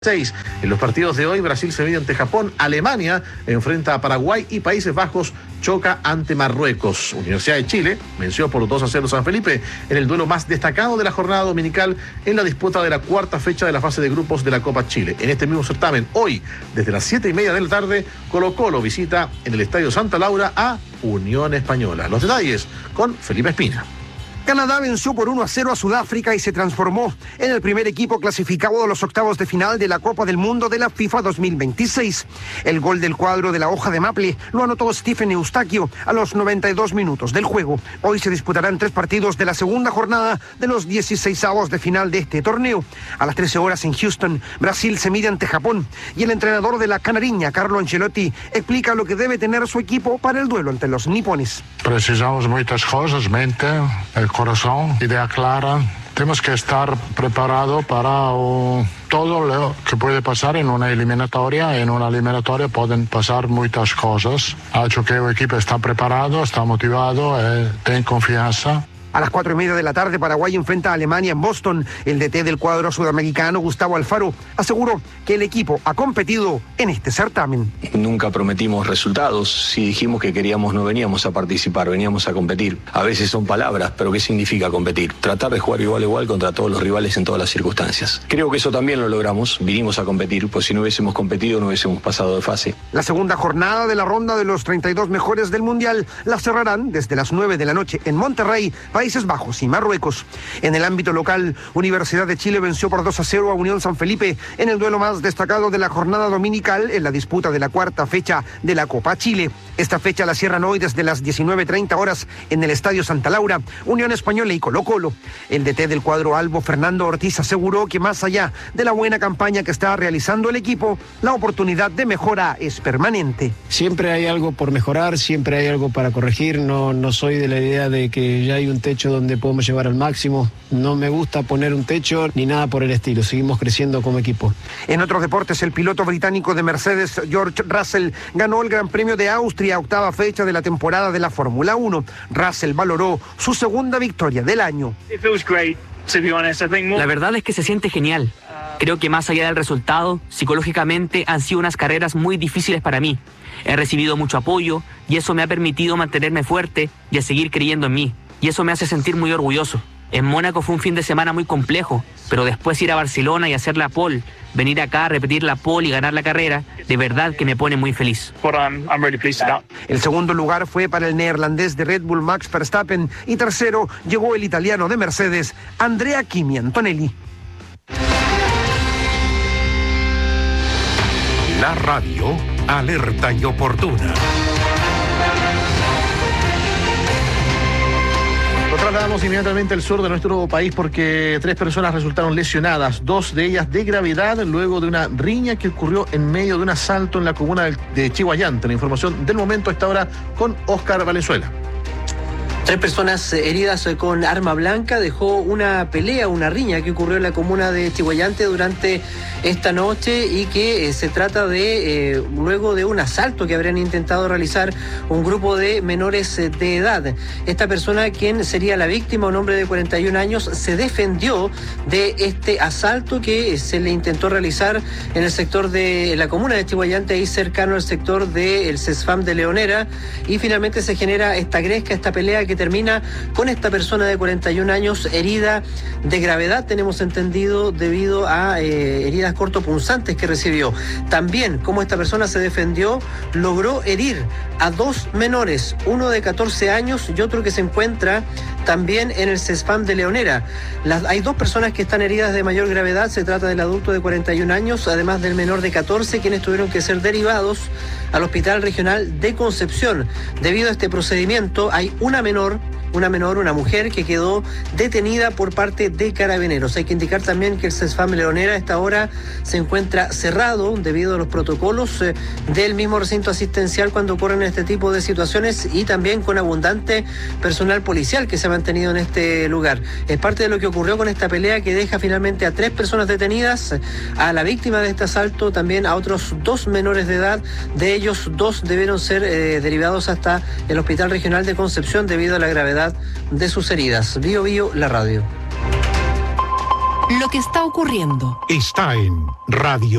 6. En los partidos de hoy, Brasil se mide ante Japón, Alemania enfrenta a Paraguay y Países Bajos choca ante Marruecos. Universidad de Chile venció por 2-0 San Felipe en el duelo más destacado de la jornada dominical en la disputa de la cuarta fecha de la fase de grupos de la Copa Chile. En este mismo certamen, hoy, desde las 7:30 de la tarde, Colo-Colo visita en el Estadio Santa Laura a Unión Española. Los detalles con Felipe Espina. Canadá venció por 1-0 a Sudáfrica y se transformó en el primer equipo clasificado a los octavos de final de la Copa del Mundo de la FIFA 2026. El gol del cuadro de la hoja de maple lo anotó Stephen Eustaquio a los 92 minutos del juego. Hoy se disputarán 3 partidos de la segunda jornada de los 16avos de final de este torneo. A las 13 horas en Houston, Brasil se mide ante Japón y el entrenador de la canariña, Carlo Ancelotti, explica lo que debe tener su equipo para el duelo ante los nipones. Precisamos muchas cosas, mente, corazón, idea clara. Tenemos que estar preparados para todo lo que puede pasar en una eliminatoria. En una eliminatoria pueden pasar muchas cosas. Ha hecho que el equipo está preparado, está motivado, tiene confianza. A las 4:30 de la tarde, Paraguay enfrenta a Alemania en Boston. El DT del cuadro sudamericano, Gustavo Alfaro, aseguró que el equipo ha competido en este certamen. Nunca prometimos resultados. Si dijimos que queríamos, no veníamos a participar, veníamos a competir. A veces son palabras, pero ¿qué significa competir? Tratar de jugar igual a igual contra todos los rivales en todas las circunstancias. Creo que eso también lo logramos. Vinimos a competir, pues si no hubiésemos competido, no hubiésemos pasado de fase. La segunda jornada de la ronda de los 32 mejores del Mundial la cerrarán desde las 9 de la noche en Monterrey, Países Bajos y Marruecos. En el ámbito local, Universidad de Chile venció por 2-0 a Unión San Felipe en el duelo más destacado de la jornada dominical en la disputa de la cuarta fecha de la Copa Chile. Esta fecha la cierran hoy desde las 19:30 horas en el Estadio Santa Laura, Unión Española y Colo-Colo. El DT del cuadro albo, Fernando Ortiz, aseguró que más allá de la buena campaña que está realizando el equipo, la oportunidad de mejora es permanente. Siempre hay algo por mejorar, siempre hay algo para corregir. No soy de la idea de que ya hay un techo donde podemos llevar al máximo. No me gusta poner un techo ni nada por el estilo. Seguimos creciendo como equipo. En otros deportes, el piloto británico de Mercedes, George Russell, ganó el Gran Premio de Austria, octava fecha de la temporada de la Fórmula 1. Russell valoró su segunda victoria del año. La verdad es que se siente genial. Creo que más allá del resultado, psicológicamente han sido unas carreras muy difíciles para mí. He recibido mucho apoyo y eso me ha permitido mantenerme fuerte y a seguir creyendo en mí. Y eso me hace sentir muy orgulloso. En Mónaco fue un fin de semana muy complejo, pero después ir a Barcelona y hacer la pole, venir acá a repetir la pole y ganar la carrera, de verdad que me pone muy feliz. El segundo lugar fue para el neerlandés de Red Bull, Max Verstappen, y tercero llegó el italiano de Mercedes, Andrea Kimi Antonelli. La radio, alerta y oportuna. Nos trasladamos inmediatamente al sur de nuestro país porque 3 personas resultaron lesionadas, 2 de ellas de gravedad, luego de una riña que ocurrió en medio de un asalto en la comuna de Chihuayante. La información del momento a esta hora con Oscar Valenzuela. 3 personas heridas con arma blanca dejó una pelea, una riña que ocurrió en la comuna de Chihuayante durante esta noche y que se trata de luego de un asalto que habrían intentado realizar un grupo de menores de edad. Esta persona, quien sería la víctima, un hombre de 41 años, se defendió de este asalto que se le intentó realizar en el sector de la comuna de Chihuayante, ahí cercano al sector del CESFAM de Leonera, y finalmente se genera esta gresca, esta pelea que termina con esta persona de 41 años herida de gravedad, tenemos entendido, debido a heridas cortopunzantes que recibió. También, como esta persona se defendió, logró herir a 2 menores, uno de 14 años y otro que se encuentra también en el CESFAM de Leonera. Hay 2 personas que están heridas de mayor gravedad, se trata del adulto de 41 años, además del menor de 14, quienes tuvieron que ser derivados al Hospital Regional de Concepción. Debido a este procedimiento, hay una mujer que quedó detenida por parte de Carabineros. Hay que indicar también que el CESFAM Leonera a esta hora se encuentra cerrado debido a los protocolos del mismo recinto asistencial cuando ocurren este tipo de situaciones, y también con abundante personal policial que se ha mantenido en este lugar. Es parte de lo que ocurrió con esta pelea que deja finalmente a 3 personas detenidas, a la víctima de este asalto, también a otros 2 menores de edad. De ellos, 2 debieron ser derivados hasta el Hospital Regional de Concepción debido a la gravedad de sus heridas. Bio, la radio. Lo que está ocurriendo. Está en Radio